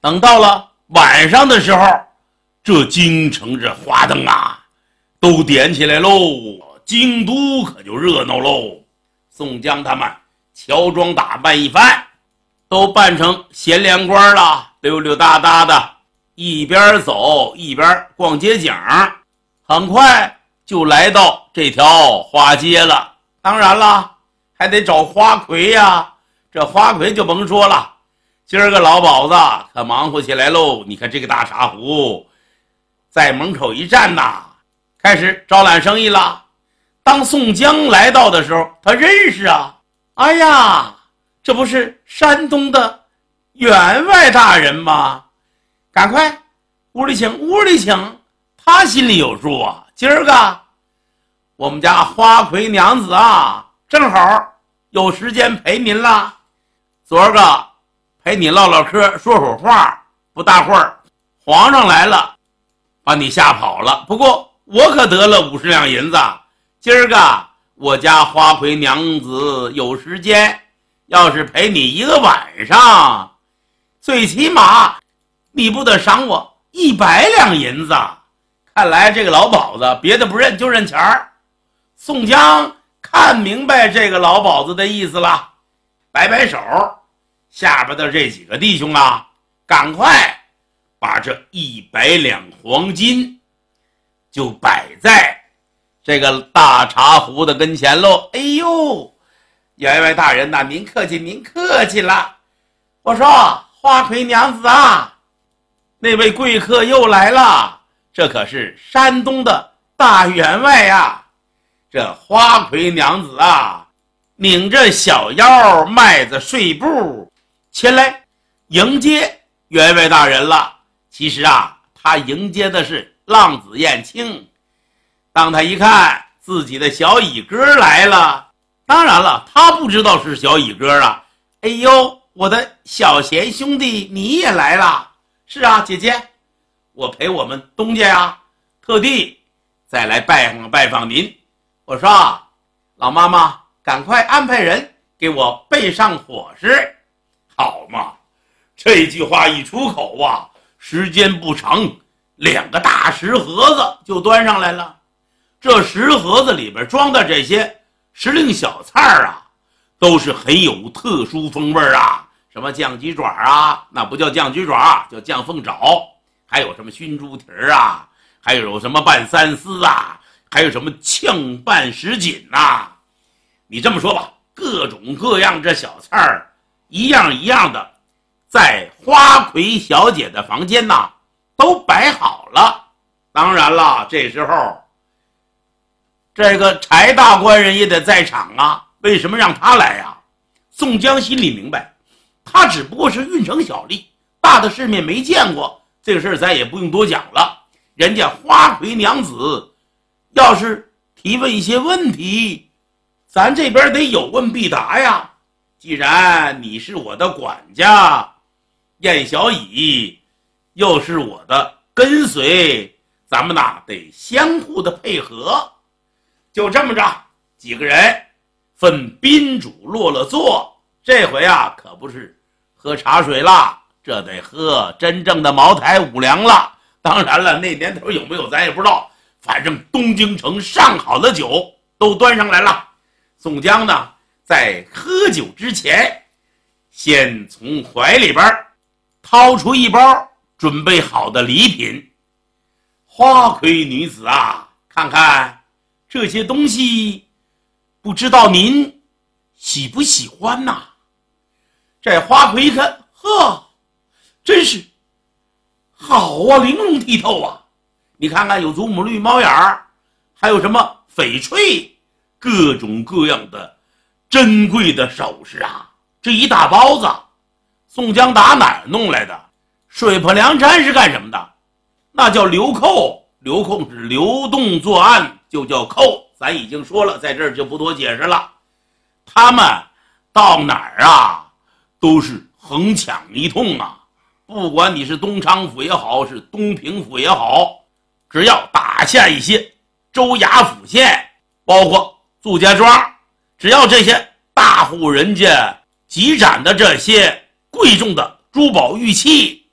等到了晚上的时候，这京城这花灯啊都点起来喽，京都可就热闹喽。宋江他们乔装打扮一番，都扮成贤良官了，溜溜达达的，一边走一边逛街景，很快就来到这条花街了。当然了，还得找花魁呀，这花魁就甭说了，今儿个老鸨子可忙活起来喽。你看这个大茶壶在门口一站呐，开始招揽生意了。当宋江来到的时候，他认识啊，哎呀，这不是山东的员外大人吗？赶快屋里请，屋里请。他心里有数啊，今儿个我们家花魁娘子啊，正好有时间陪您了。昨儿个陪你唠唠嗑，说会儿话，不大会儿皇上来了，把你吓跑了。不过我可得了50两银子，今儿个我家花魁娘子有时间，要是陪你一个晚上，最起码你不得赏我100两银子。看来这个老鸨子别的不认，就认钱儿。宋江看明白这个老鸨子的意思了，摆摆手，下边的这几个弟兄啊，赶快把这100两黄金就摆在这个大茶壶的跟前喽。哎呦，员外大人呐，您客气，您客气了。我说花魁娘子啊，那位贵客又来了，这可是山东的大员外呀。这花魁娘子啊，拧着小腰，迈着碎步前来迎接员外大人了。其实啊，他迎接的是浪子燕青。当他一看自己的小乙哥来了，当然了，他不知道是小乙哥啊。哎呦，我的小贤兄弟，你也来了。是啊，姐姐，我陪我们东家呀，特地再来拜访您。我说老妈妈，赶快安排人给我备上伙食。好嘛，这句话一出口啊，时间不长，2个大石盒子就端上来了。这石盒子里边装的这些时令小菜啊，都是很有特殊风味啊。什么酱鸡爪啊，那不叫酱鸡爪，叫酱凤爪。还有什么熏猪蹄啊，还有什么拌三丝啊，还有什么炝拌什锦呐。你这么说吧，各种各样这小菜一样一样的，在花魁小姐的房间呐都摆好了。当然了，这时候这个柴大官人也得在场啊。为什么让他来啊？宋江心里明白，他只不过是运城小吏，大的世面没见过，这个事儿咱也不用多讲了。人家花魁娘子要是提问一些问题，咱这边得有问必答呀。既然你是我的管家，燕小乙又是我的跟随，咱们呐得相互的配合。就这么着，几个人分宾主落了座。这回啊，可不是喝茶水了，这得喝真正的茅台五粮了。当然了，那年头有没有咱也不知道，反正东京城上好的酒都端上来了。宋江呢，在喝酒之前，先从怀里边掏出一包准备好的礼品。花魁女子啊，看看这些东西，不知道您喜不喜欢呐？这花魁一看，呵，真是好啊，玲珑剔透啊。你看看，有祖母绿猫眼儿，还有什么翡翠，各种各样的珍贵的首饰啊。这一大包子，宋江打哪儿弄来的？水泊梁山是干什么的？那叫流寇。流寇是流动作案，就叫寇。咱已经说了，在这儿就不多解释了。他们到哪儿啊，都是横抢一通啊。不管你是东昌府也好，是东平府也好，只要打下一些州衙府县，包括祝家庄，只要这些大户人家积攒的这些贵重的珠宝玉器，